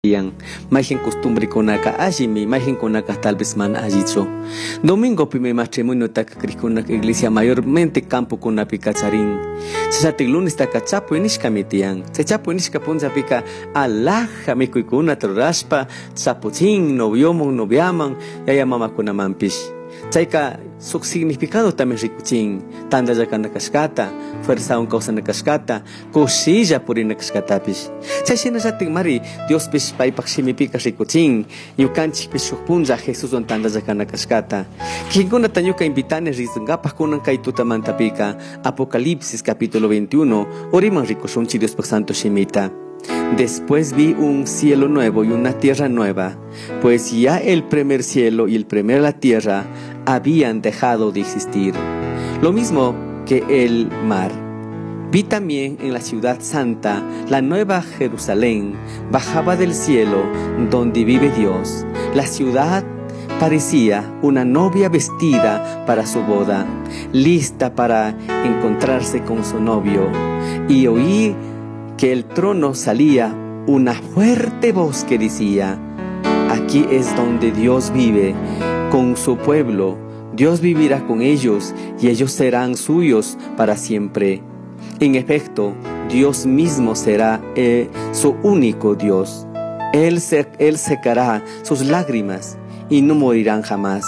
Yang mahin costumbre kunaka allimi, mahin kunaka tal vez man allicho. Domingo primer matrimonio taka krikunak iglesia mayormente campo kunapi kacharin. Sasati lunes taka chapo inishka mitian. Se chapo inishka punza pika alaja mikuikuna traspa chapo chin noviomon noviaman yaya mama kuna mampish. Chaika su significado también rikuchin. Tanda yaka nakashkata, fuerza un causa nakashkata, kushilla puri nakashkatapish. Chashina jatik mari Dios pish paipak shimipika rikuchin. Yukanchik pish punja Jesús on tanda yaka nakashkata. Kikuna tanyuka invitane rizungapak kunan kaituta mantapika. Apocalipsis capítulo 21. Oriman rikushunchi Dios pak santo shimita. Después vi un cielo nuevo y una tierra nueva, pues ya el primer cielo y el primer la tierra habían dejado de existir, lo mismo que el mar. Vi también en la ciudad santa, la nueva Jerusalén, bajaba del cielo donde vive Dios. La ciudad parecía una novia vestida para su boda, lista para encontrarse con su novio, y oí que el trono salía una fuerte voz que decía: aquí es donde Dios vive con su pueblo. Dios vivirá con ellos y ellos serán suyos para siempre. En efecto, Dios mismo será su único Dios. Él secará sus lágrimas y no morirán jamás.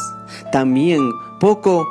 Tampoco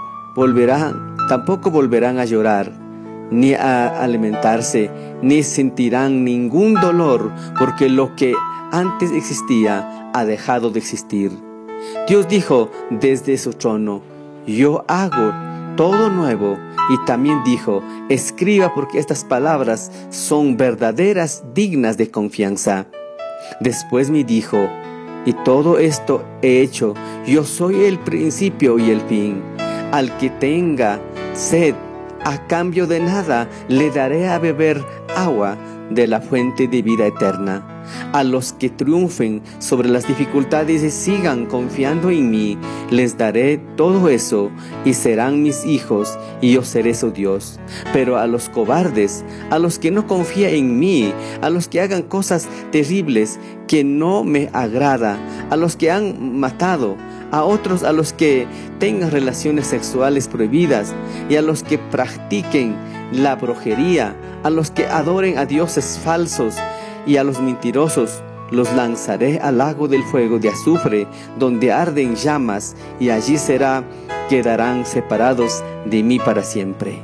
volverán a llorar, ni a alimentarse, ni sentirán ningún dolor, porque lo que antes existía ha dejado de existir. Dios dijo desde su trono: yo hago todo nuevo. Y también dijo: escriba, porque estas palabras son verdaderas, dignas de confianza. Después me dijo: y todo esto he hecho. Yo soy el principio y el fin. Al que tenga sed, a cambio de nada, le daré a beber agua de la fuente de vida eterna. A los que triunfen sobre las dificultades y sigan confiando en mí, les daré todo eso y serán mis hijos y yo seré su Dios. Pero a los cobardes, a los que no confían en mí, a los que hagan cosas terribles que no me agrada, a los que han matado, a otros, a los que tengan relaciones sexuales prohibidas y a los que practiquen la brujería, a los que adoren a dioses falsos y a los mentirosos, los lanzaré al lago del fuego de azufre, donde arden llamas, y allí quedarán separados de mí para siempre.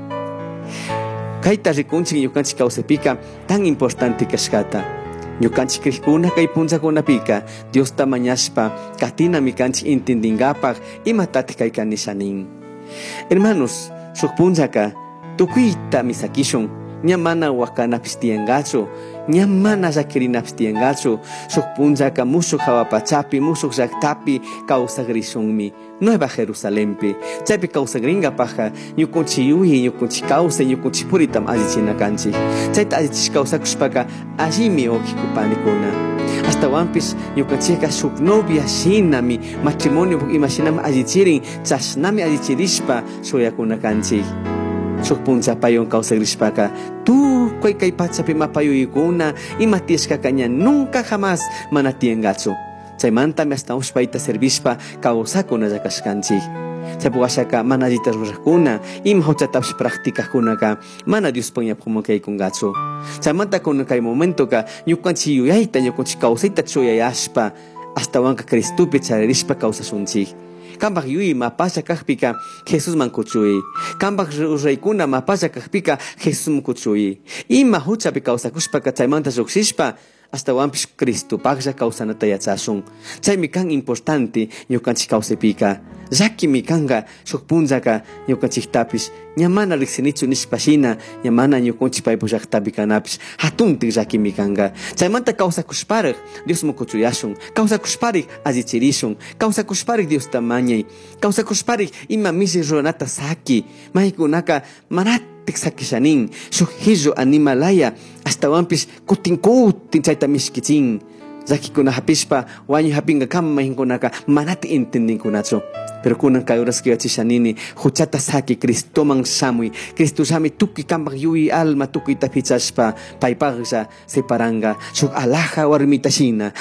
Kaita rikunchik yukanchik kausepika tan importante kashkata. Yukanchik krikuna kay punchakunapika Dios tamañashpa katina mikanchik intendingapak imatati kay kanishanin. Hermanos, shuk punchaka tukuyta misakishun, ñamana wakanapish tiyangachu, ñamana llakirinapish tiyangachu. Shuk punchaka mushuk hawapachapi, mushuk llaktapi kawsagrishunmi, Nueva Jerusalempi. Chaypi kawsagringapaja ñukunchik yuyi, ñukunchik kawsay, ñukunchik puritam allichinakanchik. Chayta allichish kawsakushpaka allimi oqikupanikuna. Hasta wampish ñukanchikka shuk novia shinami, matrimonio imashinami allichirin, chashnami allichirishpa shuyakunakanchik. Shuk punchapayon kawsagrishpaka tukuy kay pachapi mapayuykuna imatiashkaka ña nunca jamás mana tiyangachu. Chaymantami hasta ushpayta servishpa kawsakuna llakashkanchik. Chaypi washaka mana allita rurakuna, ima huchatapish practicakunaka mana Diospan yapumunkaykungachu. Chaymanta kunan kay momentoka ñukanchik yuyayta, ñukanchik kawsayta chuyayashpa hasta wanka Cristupi charirishpa kawsashunchik. Kambak yuyi mapasha kakpika Jesús man kuchuyi. Kambak reykuna mapasha kakpika Jesús man kuchuyi. Ima huchapi kawsakushpaka chaymanta lluqshishpa hasta wampish Cristo paklla kawsanata yachashun. Chaymi kan importante ñukanchik kawsaypika. Llakimi kanga shuk punchaka ñukanchiktapish ñamana riksinichu nishpashina, ñamana ñukunchik paypuk llaktapi kanapish hatuntik llakimi kanga. Chaymanta kawsakushparik Dios mukuchuyashun, kawsakushparik allichirishun, kawsakushparik Dios tamañay, kawsakushparik ima mishi ruranata saki, maykunaka manatik sakishanin, shuk hillu animalaya hasta wampish kutin chayta mishkichin. Llakikuna hapishpa wañu hapinga kama mayinkunaka manati entendinkunachu. Pero kunan kayuraski yachishanini huchata saki Cristoman shamuy, Cristo shami tukuy kambak yuyi alma tukuyta fichashpa paypaqlla separanga shuk alaja warmita shina,